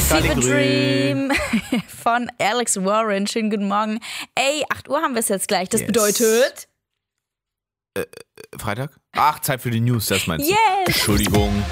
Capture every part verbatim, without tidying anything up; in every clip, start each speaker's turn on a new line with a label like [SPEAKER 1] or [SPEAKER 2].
[SPEAKER 1] Fever Dream von Alex Warren. Schönen guten Morgen. Ey, acht Uhr haben wir es jetzt gleich. Das yes. bedeutet...
[SPEAKER 2] Äh, Freitag? Ach, Zeit für die News, das meinst du?
[SPEAKER 1] Yes.
[SPEAKER 2] Entschuldigung.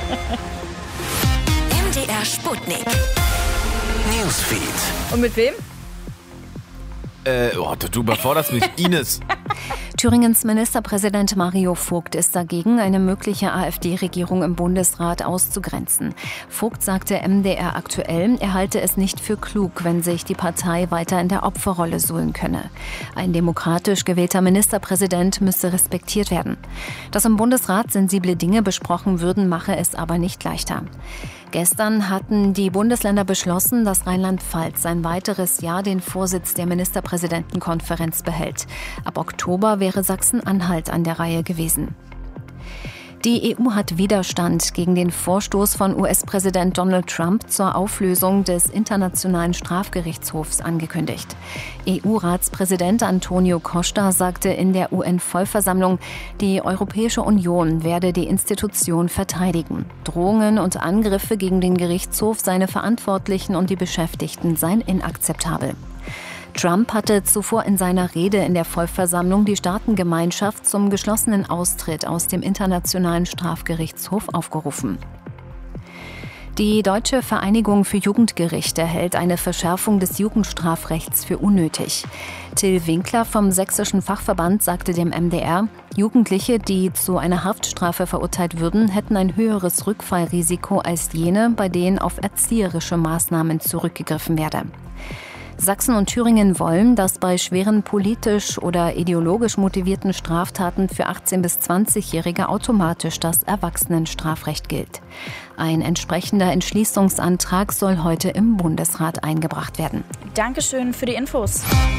[SPEAKER 3] M D R Sputnik. Newsfeed.
[SPEAKER 1] Und mit wem?
[SPEAKER 2] Äh, oh, du überforderst mich. Ines.
[SPEAKER 4] Thüringens Ministerpräsident Mario Vogt ist dagegen, eine mögliche AfD-Regierung im Bundesrat auszugrenzen. Vogt sagte M D R aktuell, er halte es nicht für klug, wenn sich die Partei weiter in der Opferrolle suhlen könne. Ein demokratisch gewählter Ministerpräsident müsse respektiert werden. Dass im Bundesrat sensible Dinge besprochen würden, mache es aber nicht leichter. Gestern hatten die Bundesländer beschlossen, dass Rheinland-Pfalz ein weiteres Jahr den Vorsitz der Ministerpräsidentenkonferenz behält. Ab Oktober wäre Sachsen-Anhalt an der Reihe gewesen. Die E U hat Widerstand gegen den Vorstoß von U S-Präsident Donald Trump zur Auflösung des Internationalen Strafgerichtshofs angekündigt. E U-Ratspräsident Antonio Costa sagte in der U N-Vollversammlung, die Europäische Union werde die Institution verteidigen. Drohungen und Angriffe gegen den Gerichtshof, seine Verantwortlichen und die Beschäftigten seien inakzeptabel. Trump hatte zuvor in seiner Rede in der Vollversammlung die Staatengemeinschaft zum geschlossenen Austritt aus dem Internationalen Strafgerichtshof aufgerufen. Die Deutsche Vereinigung für Jugendgerichte hält eine Verschärfung des Jugendstrafrechts für unnötig. Till Winkler vom Sächsischen Fachverband sagte dem M D R, Jugendliche, die zu einer Haftstrafe verurteilt würden, hätten ein höheres Rückfallrisiko als jene, bei denen auf erzieherische Maßnahmen zurückgegriffen werde. Sachsen und Thüringen wollen, dass bei schweren politisch oder ideologisch motivierten Straftaten für achtzehn- bis zwanzigjährige automatisch das Erwachsenenstrafrecht gilt. Ein entsprechender Entschließungsantrag soll heute im Bundesrat eingebracht werden.
[SPEAKER 1] Dankeschön für die Infos.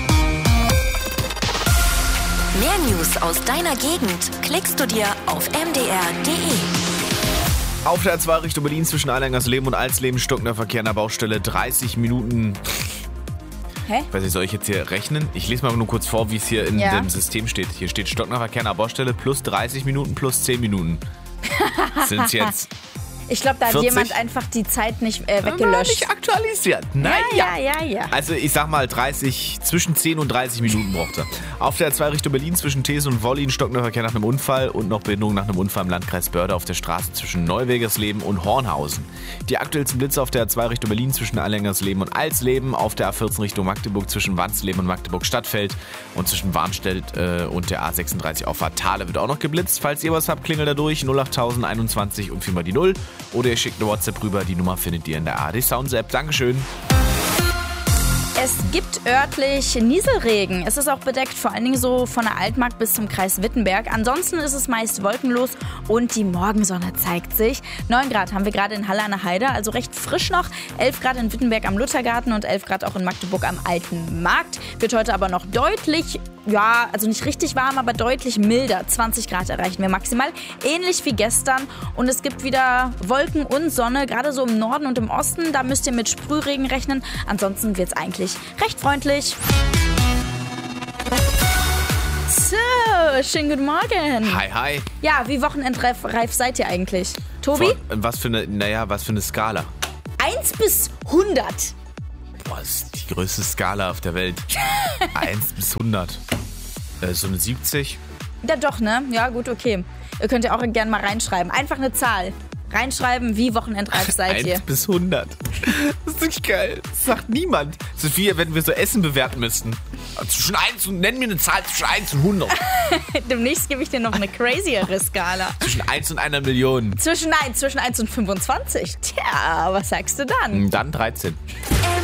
[SPEAKER 3] Mehr News aus deiner Gegend klickst du dir auf m d r punkt d e.
[SPEAKER 2] Auf der A zwei Richtung Berlin zwischen Eilengersleben und Alsleben stockender Verkehr an der Baustelle dreißig Minuten.
[SPEAKER 1] Hä?
[SPEAKER 2] Ich weiß nicht, soll ich jetzt hier rechnen? Ich lese mal nur kurz vor, wie es hier in ja. dem System steht. Hier steht stockender Verkehr an der Baustelle plus dreißig Minuten plus zehn Minuten. Sind es jetzt
[SPEAKER 1] Ich glaube, da hat
[SPEAKER 2] vierzig?
[SPEAKER 1] Jemand einfach die Zeit nicht äh, weggelöscht.
[SPEAKER 2] Nicht aktualisiert. Naja.
[SPEAKER 1] Ja, ja, ja, ja.
[SPEAKER 2] Also ich sag mal dreißig, zwischen zehn und dreißig Minuten braucht er. Auf der A zwei Richtung Berlin zwischen Thesen und Wollin stockender Verkehr nach einem Unfall und noch Behinderung nach einem Unfall im Landkreis Börde auf der Straße zwischen Neuwegersleben und Hornhausen. Die aktuellsten Blitze auf der A zwei Richtung Berlin zwischen Eilengersleben und Alsleben, auf der A vierzehn Richtung Magdeburg zwischen Wansleben und Magdeburg-Stadtfeld und zwischen Warnstedt äh, und der A sechsunddreißig auf Thale wird auch noch geblitzt. Falls ihr was habt, klingelt da durch null acht tausend einundzwanzig und viermal die Null oder ihr schickt eine WhatsApp rüber. Die Nummer findet ihr in der A R D Sounds App. Dankeschön.
[SPEAKER 1] Es gibt örtlich Nieselregen. Es ist auch bedeckt, vor allen Dingen so von der Altmark bis zum Kreis Wittenberg. Ansonsten ist es meist wolkenlos und die Morgensonne zeigt sich. neun Grad haben wir gerade in Halle an der Heide, also recht frisch noch. elf Grad in Wittenberg am Luthergarten und elf Grad auch in Magdeburg am Alten Markt. Wird heute aber noch deutlich, ja, also nicht richtig warm, aber deutlich milder. zwanzig Grad erreichen wir maximal, ähnlich wie gestern. Und es gibt wieder Wolken und Sonne, gerade so im Norden und im Osten. Da müsst ihr mit Sprühregen rechnen. Ansonsten wird es eigentlich recht freundlich. So, schönen guten Morgen.
[SPEAKER 2] Hi, hi.
[SPEAKER 1] Ja, wie wochenendreif reif seid ihr eigentlich? Tobi?
[SPEAKER 2] Von, was für eine, naja, was für eine Skala?
[SPEAKER 1] eins bis hundert.
[SPEAKER 2] Boah, das ist die größte Skala auf der Welt. eins bis hundert. Äh, so eine siebzig?
[SPEAKER 1] Ja, doch, ne? Ja, gut, okay. Ihr könnt ja auch gerne mal reinschreiben. Einfach eine Zahl. Reinschreiben, wie wochenendreif seid ihr.
[SPEAKER 2] eins bis hundert. Das ist nicht geil. Das sagt niemand. Das ist wie, wenn wir so Essen bewerten müssten. Zwischen eins und, nenn mir eine Zahl zwischen eins und hundert.
[SPEAKER 1] Demnächst gebe ich dir noch eine crazyere Skala.
[SPEAKER 2] Zwischen eins und einer Million.
[SPEAKER 1] Zwischen, nein, zwischen eins und fünfundzwanzig. Tja, was sagst du dann?
[SPEAKER 2] Dann dreizehn.